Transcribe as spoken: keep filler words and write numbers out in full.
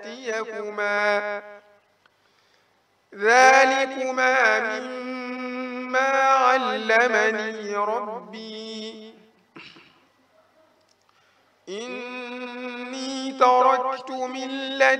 يأتيكما ذلكما مما علمني ربي إني تركت ملة